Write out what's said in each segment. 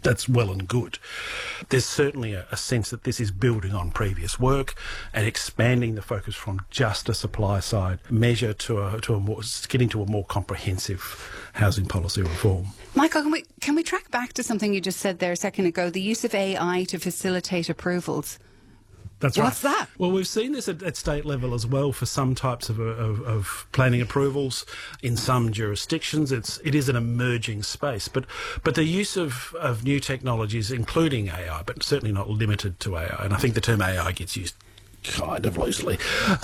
that's well and good. There's certainly a sense that this is building on previous work and expanding the focus from just a supply side measure to a more, getting to a more comprehensive housing policy reform. Michael, can we track back to something you just said there a second ago, the use of AI to facilitate approvals? That's right. What's that? Well, we've seen this at state level as well for some types of planning approvals in some jurisdictions. It is an emerging space, but the use of new technologies, including AI, but certainly not limited to AI, and I think the term AI gets used kind of loosely,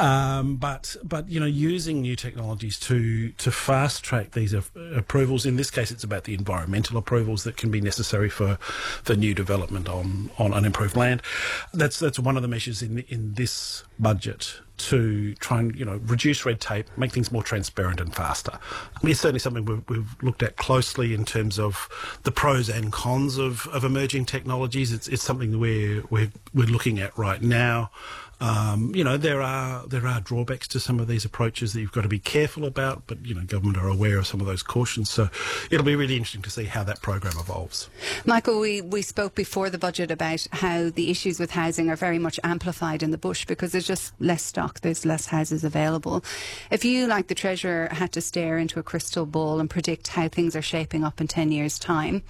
but using new technologies to fast track these approvals. In this case, it's about the environmental approvals that can be necessary for new development on unimproved land. That's one of the measures in this budget to try and reduce red tape, make things more transparent and faster. It's certainly something we've looked at closely in terms of the pros and cons of emerging technologies. It's something that we're looking at right now. There are drawbacks to some of these approaches that you've got to be careful about, but government are aware of some of those cautions. So it'll be really interesting to see how that program evolves. Michael, we spoke before the budget about how the issues with housing are very much amplified in the bush because there's just less stock, there's less houses available. If you, like the Treasurer, had to stare into a crystal ball and predict how things are shaping up in 10 years' time,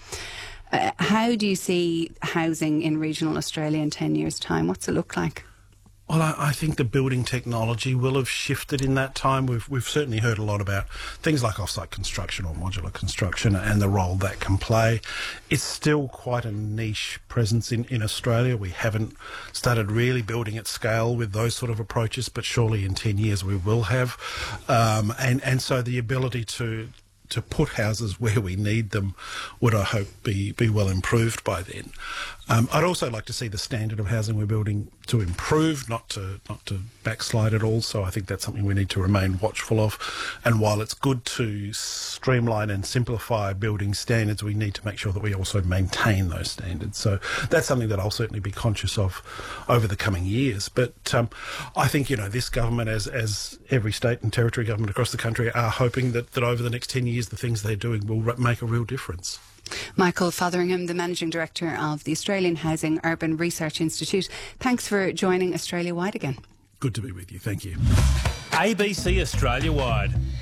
how do you see housing in regional Australia in 10 years' time? What's it look like? Well, I think the building technology will have shifted in that time. We've certainly heard a lot about things like off-site construction or modular construction and the role that can play. It's still quite a niche presence in Australia. We haven't started really building at scale with those sort of approaches, but surely in 10 years we will have. And so the ability to put houses where we need them would, I hope, be well improved by then. I'd also like to see the standard of housing we're building to improve, not to backslide at all. So I think that's something we need to remain watchful of. And while it's good to streamline and simplify building standards, we need to make sure that we also maintain those standards. So that's something that I'll certainly be conscious of over the coming years. But I think, this government, as every state and territory government across the country, are hoping that over the next 10 years, the things they're doing will make a real difference. Michael Fotheringham, the Managing Director of the Australian Housing Urban Research Institute. Thanks for joining Australia Wide again. Good to be with you. Thank you. ABC Australia Wide.